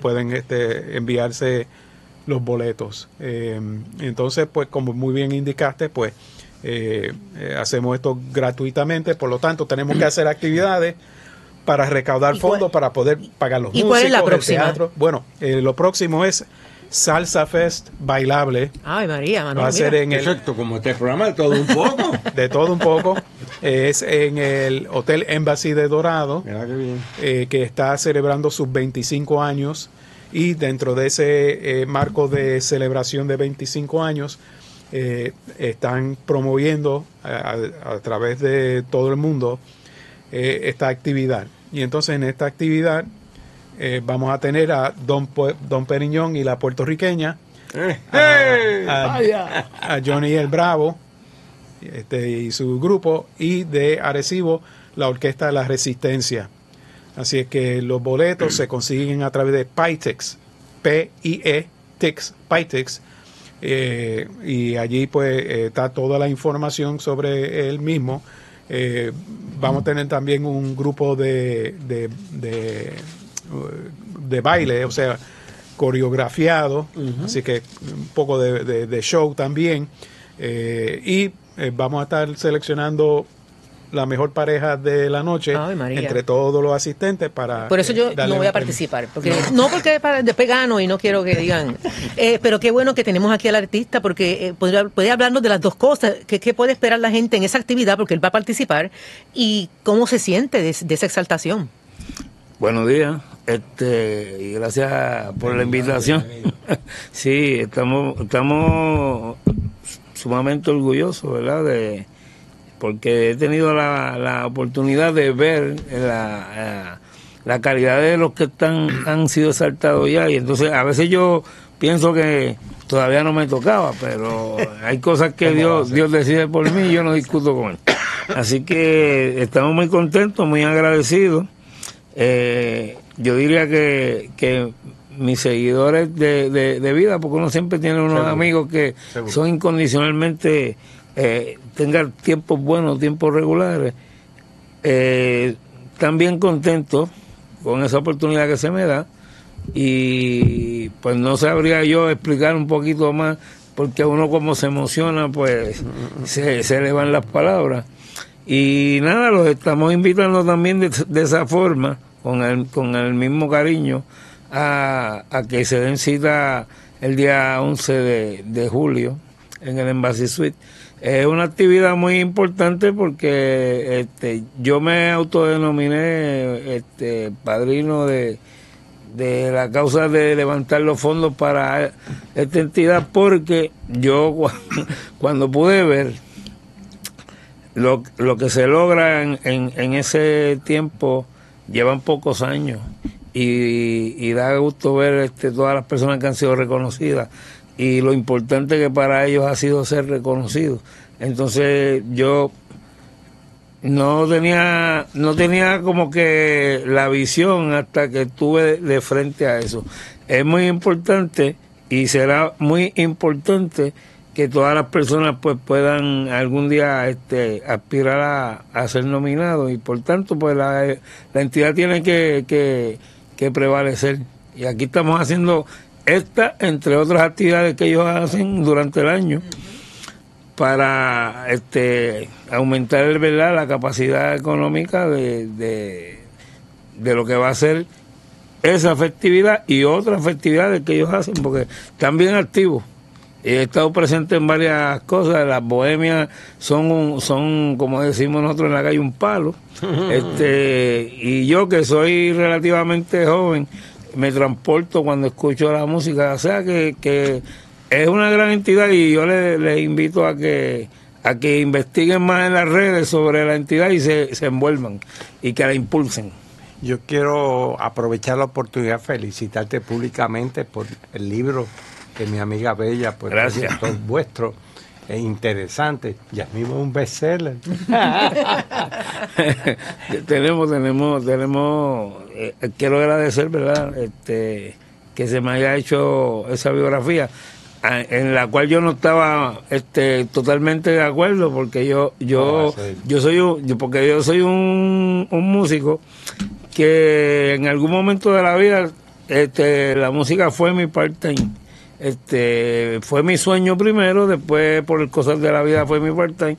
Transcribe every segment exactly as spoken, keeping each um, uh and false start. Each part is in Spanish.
pueden este, enviarse los boletos. Eh, entonces, pues como muy bien indicaste, pues eh, eh, hacemos esto gratuitamente, por lo tanto tenemos que hacer actividades para recaudar fondos para poder pagar los ¿Y músicos, cuál es la el próxima? teatro. Bueno, eh, lo próximo es Salsa Fest bailable. Ay, María, Manuel, Va a ser mira. en el, Exacto, como este programa, de todo un poco. de todo un poco. Es en el Hotel Embassy de Dorado, Mira qué bien. eh, que está celebrando sus veinticinco años, y dentro de ese eh, marco de celebración de veinticinco años eh, están promoviendo a, a, a través de todo el mundo eh, esta actividad. Y entonces en esta actividad eh, vamos a tener a Don, Don Periñón y la puertorriqueña, a, a, a Johnny el Bravo este, y su grupo, y de Arecibo la Orquesta de la Resistencia. Así es que los boletos se consiguen a través de Pitex, P I E T I X, Pitex, eh, y allí pues eh, está toda la información sobre el mismo. Eh, vamos a tener también un grupo de, de, de, de baile, o sea, coreografiado, uh-huh. Así que un poco de, de, de show también, eh, y eh, vamos a estar seleccionando la mejor pareja de la noche. Ay, entre todos los asistentes para... Por eso yo eh, no voy a participar, porque no porque después gano y no quiero que digan, eh, pero qué bueno que tenemos aquí al artista, porque eh, puede, puede hablarnos de las dos cosas, que qué puede esperar la gente en esa actividad, porque él va a participar, y cómo se siente de, de esa exaltación. Buenos días, este, y gracias por la invitación. Sí, estamos, estamos sumamente orgullosos, ¿verdad?, de porque he tenido la, la oportunidad de ver la, la, la calidad de los que están han sido exaltados ya, y entonces a veces yo pienso que todavía no me tocaba, pero hay cosas que Dios, Dios decide por mí y yo no discuto con él. Así que estamos muy contentos, muy agradecidos. Eh, yo diría que, que mis seguidores de, de, de vida, porque uno siempre tiene unos Seguro. amigos que Seguro. son incondicionalmente... Eh, tenga tiempos buenos, tiempos regulares, eh, también contento con esa oportunidad que se me da, y pues no sabría yo explicar un poquito más, porque uno como se emociona, pues se, se le van las palabras, y nada, los estamos invitando también de, de esa forma, con el, con el mismo cariño, a, a que se den cita el día once de julio en el Embassy Suite. Es una actividad muy importante porque este, yo me autodenominé este, padrino de, de la causa de levantar los fondos para esta entidad, porque yo cuando, cuando pude ver lo, lo que se logra en, en, en ese tiempo, llevan pocos años, y, y da gusto ver este, todas las personas que han sido reconocidas y lo importante que para ellos ha sido ser reconocidos. Entonces yo no tenía no tenía como que la visión hasta que estuve de, de frente a eso. Es muy importante, y será muy importante que todas las personas pues puedan algún día este aspirar a, a ser nominados, y por tanto pues la, la entidad tiene que, que, que prevalecer. Y aquí estamos haciendo esta, entre otras actividades que ellos hacen durante el año, para este aumentar, ¿verdad?, la capacidad económica de, de, de lo que va a ser esa festividad y otras festividades que ellos hacen, porque están bien activos. He estado presente en varias cosas. Las bohemias son, un, son como decimos nosotros en la calle, un palo. este Y yo, que soy relativamente joven, me transporto cuando escucho la música, o sea que, que es una gran entidad, y yo les le invito a que a que investiguen más en las redes sobre la entidad y se, se envuelvan y que la impulsen. Yo quiero aprovechar la oportunidad, felicitarte públicamente por el libro que mi amiga Bella pues presentó, vuestro, es interesante, ya mismo es un bestseller. tenemos, tenemos, tenemos, eh, quiero agradecer, ¿verdad?, este, que se me haya hecho esa biografía, en la cual yo no estaba este totalmente de acuerdo, porque yo yo oh, yo soy un, yo, porque yo soy un, un músico que en algún momento de la vida este, la música fue mi part-time. Este, fue mi sueño primero, después por cosas de la vida fue mi part-time.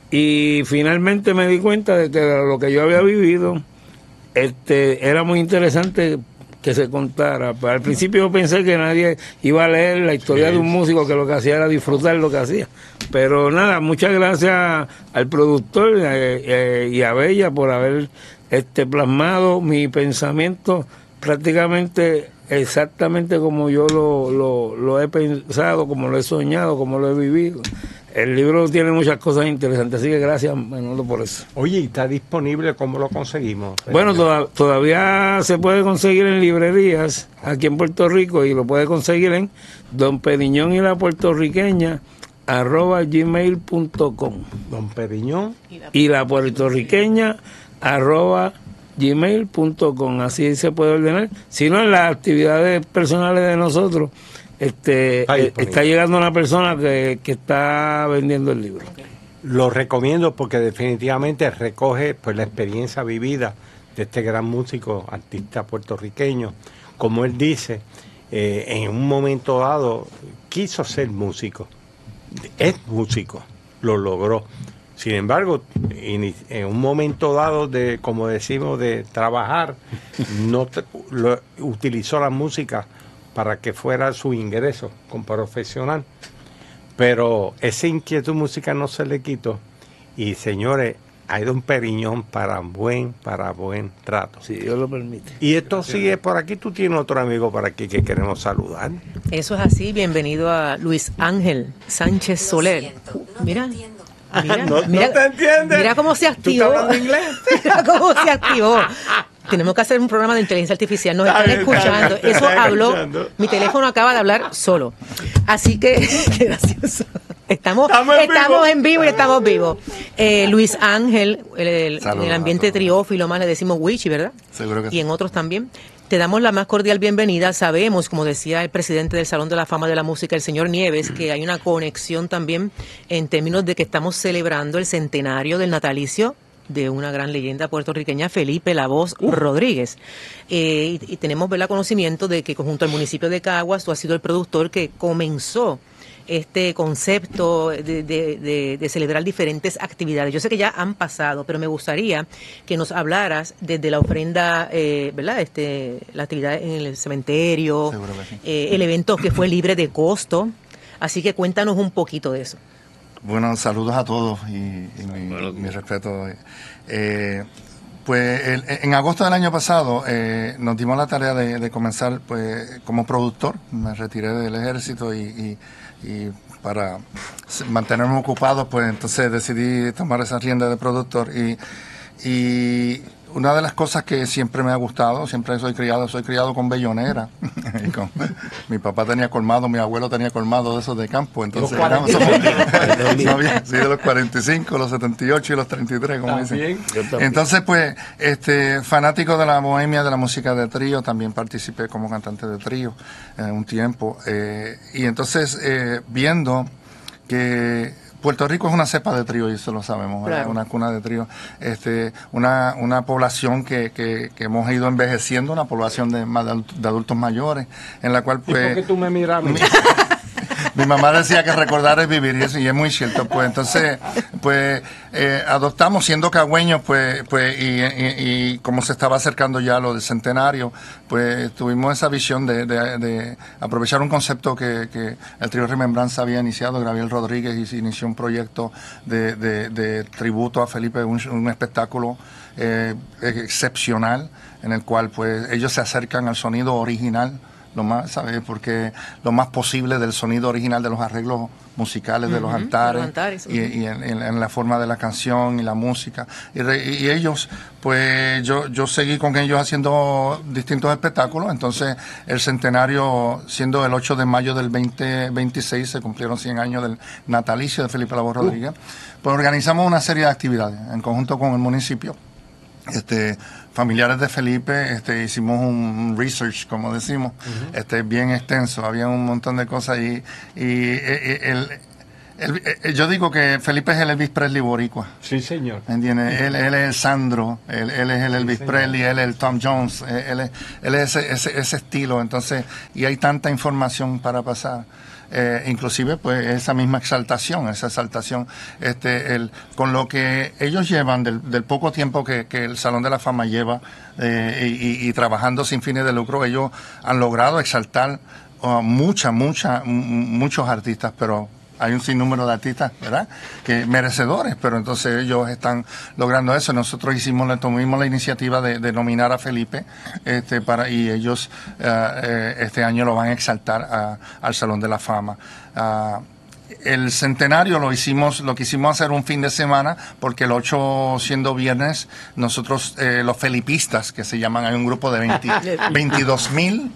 Y finalmente me di cuenta de que lo que yo había vivido este, era muy interesante que se contara. Al principio yo pensé que nadie iba a leer la historia sí. de un músico que lo que hacía era disfrutar lo que hacía. Pero nada, muchas gracias al productor eh, eh, y a Bella por haber este, plasmado mi pensamiento prácticamente exactamente como yo lo, lo, lo he pensado, como lo he soñado, como lo he vivido. El libro tiene muchas cosas interesantes, así que gracias, Manolo, por eso. Oye, ¿y está disponible? ¿Cómo lo conseguimos? Bueno, toda, todavía se puede conseguir en librerías aquí en Puerto Rico y lo puede conseguir en Don Periñón y la Puertorriqueña arroba gmail punto com. Don Periñón y la Puertorriqueña arroba gmail punto com. Así se puede ordenar. Si no, en las actividades personales de nosotros Este, eh, está llegando una persona que, que está vendiendo el libro. Lo recomiendo porque definitivamente recoge pues la experiencia vivida de este gran músico, artista puertorriqueño. Como él dice, eh, en un momento dado quiso ser músico, es músico, lo logró. Sin embargo, en, en un momento dado de, como decimos, de trabajar, no te, lo, utilizó la música para que fuera su ingreso como profesional, pero esa inquietud musical no se le quitó y señores, hay Don Periñón para buen para buen trato, si Dios lo permite. Y esto Gracias. Sigue por aquí. Tú tienes otro amigo por aquí que queremos saludar. Eso es así. Bienvenido a Luis Ángel Sánchez Soler. No mira Mira, no, mira, no te entiendes. Mira cómo se activó. ¿Tú estás hablando inglés? Mira cómo se activó. Tenemos que hacer un programa de inteligencia artificial. Nos están escuchando. Eso habló. Mi teléfono acaba de hablar solo. Así que, qué gracioso. Estamos, estamos, en, estamos vivo. en vivo y estamos vivos. Eh, Luis Ángel, el, el, en el ambiente triófilo más le decimos Wichi, ¿verdad? Seguro que sí. Y en otros también. Te damos la más cordial bienvenida. Sabemos, como decía el presidente del Salón de la Fama de la Música, el señor Nieves, que hay una conexión también en términos de que estamos celebrando el centenario del natalicio de una gran leyenda puertorriqueña, Felipe La Voz uh. Rodríguez. Eh, y, y tenemos ¿verdad? conocimiento de que junto al municipio de Caguas, tú has sido el productor que comenzó este concepto de, de, de, de celebrar diferentes actividades. Yo sé que ya han pasado, pero me gustaría que nos hablaras desde la ofrenda, eh, ¿verdad? Este, la actividad en el cementerio, sí. eh, el evento que fue libre de costo. Así que cuéntanos un poquito de eso. Bueno, saludos a todos y, y mi, bueno, mi respeto. Eh, pues el, en agosto del año pasado eh, nos dimos la tarea de, de comenzar pues como productor. Me retiré del ejército y, y y para mantenerme ocupado pues entonces decidí tomar esa rienda de productor y, y una de las cosas que siempre me ha gustado, siempre soy criado, soy criado con bellonera. Y con, mi papá tenía colmado, mi abuelo tenía colmado de esos de campo, entonces éramos, somos, no, bien, sí, de los cuarenta y cinco, los setenta y ocho y los treinta y tres, como dicen. Entonces pues, este, fanático de la bohemia, de la música de trío, también participé como cantante de trío en un tiempo, eh, y entonces eh, viendo que Puerto Rico es una cepa de trío y eso lo sabemos, claro. Una cuna de trío, este, una una población que, que, que hemos ido envejeciendo, una población de, de adultos mayores, en la cual pues... ¿Y por qué tú me miras? Mi, mi mamá decía que recordar es vivir y eso, y es muy cierto, pues entonces, pues eh, adoptamos siendo cagüeños, pues, pues y, y, y como se estaba acercando ya lo del centenario, pues tuvimos esa visión de, de, de aprovechar un concepto que, que el trío Remembranza había iniciado, Gabriel Rodríguez, y se inició un proyecto de, de, de tributo a Felipe, un, un espectáculo eh, excepcional, en el cual pues ellos se acercan al sonido original, lo más, ¿sabes? Porque lo más posible del sonido original de los arreglos musicales, uh-huh, de los altares, de los altares y, y en, en, en la forma de la canción y la música. Y, re, y ellos, pues yo, yo seguí con ellos haciendo distintos espectáculos. Entonces, el centenario, siendo el ocho de mayo del veinte veintiséis, se cumplieron cien años del natalicio de Felipe La Voz Rodríguez. Uh. Pues organizamos una serie de actividades en conjunto con el municipio. Este, familiares de Felipe, este, hicimos un research, como decimos, uh-huh. este, bien extenso, había un montón de cosas y, y, y el, El, el, yo digo que Felipe es el Elvis Presley boricua. Sí, señor. ¿Me entiendes? Él, él es el Sandro, él, él es el Elvis sí, Presley, él es el Tom Jones, él es, él es ese, ese, ese estilo. Entonces, y hay tanta información para pasar. Eh, inclusive pues esa misma exaltación, esa exaltación, este, el, con lo que ellos llevan del, del poco tiempo que, que el Salón de la Fama lleva eh, y, y, y trabajando sin fines de lucro, ellos han logrado exaltar uh, mucha, mucha, muchos artistas, pero hay un sinnúmero de artistas, ¿verdad?, que merecedores, pero entonces ellos están logrando eso. Nosotros hicimos, le tomamos la iniciativa de, de nominar a Felipe, este, para, y ellos uh, eh, este año lo van a exaltar a, al Salón de la Fama. Uh, El centenario lo hicimos, lo quisimos hacer un fin de semana, porque el ocho siendo viernes, nosotros, eh, los felipistas, que se llaman, hay un grupo de veintidós mil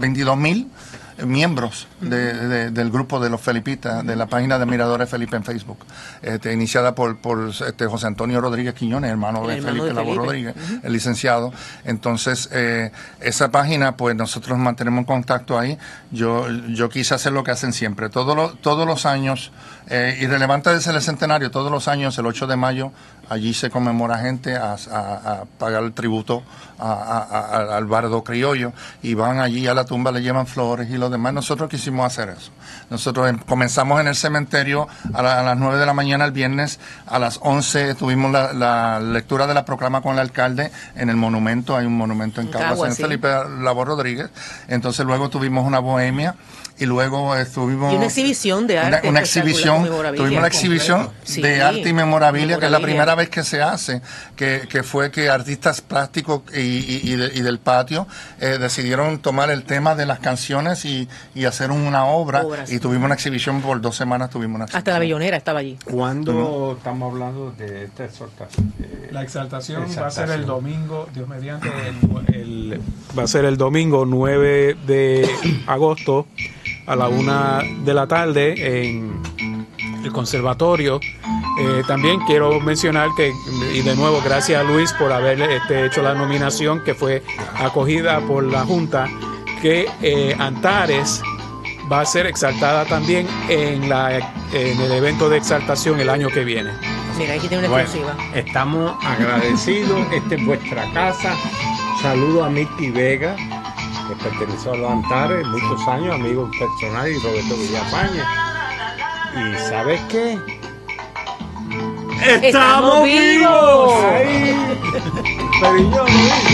miembros de, de, del grupo de los felipistas, de la página de Miradores Felipe en Facebook, este, iniciada por, por este, José Antonio Rodríguez Quiñones, hermano de hermano Felipe Labo Rodríguez, uh-huh. el licenciado. Entonces, eh, esa página, pues nosotros mantenemos contacto ahí. Yo, yo quise hacer lo que hacen siempre. Todos los, todos los años, eh, irrelevante de ser el centenario, todos los años, el ocho de mayo, allí se conmemora gente a, a, a pagar el tributo a, a, a, al bardo criollo, y van allí a la tumba, le llevan flores y lo demás. Nosotros quisimos hacer eso. Nosotros en, comenzamos en el cementerio a, la, a las nueve de la mañana el viernes, a las once tuvimos la, la lectura de la proclama con el alcalde en el monumento, hay un monumento en Caguas, en sí. Felipe Labo Rodríguez. Entonces luego tuvimos una bohemia, y luego estuvimos... Y una exhibición de arte. Una, una exhibición, tuvimos una exhibición sí, de arte y memorabilia, que es la primera vez que se hace, que, que fue que artistas plásticos y, y, y, de, y del patio eh, decidieron tomar el tema de las canciones y, y hacer una obra, Obras, y tuvimos una exhibición por dos semanas, tuvimos una exhibición. Hasta la Bellonera estaba allí. ¿Cuándo ¿no? estamos hablando de esta exaltación? Eh, la exaltación, exaltación va a ser el domingo, Dios mediante, el, el, va a ser el domingo nueve de agosto, a la una de la tarde en el conservatorio. Eh, también quiero mencionar que, y de nuevo, gracias a Luis por haber este, hecho la nominación, que fue acogida por la Junta, que eh, Antares va a ser exaltada también en, la, en el evento de exaltación el año que viene. Mira, aquí tiene una bueno, exclusiva. Estamos agradecidos. Esta es vuestra casa. Saludo a Miki Vega, que perteneció a los Antares muchos años, amigos personales, y Roberto Villafañe. ¿Y sabes qué? ¡Estamos vivos! ¡Ay! Pero yo,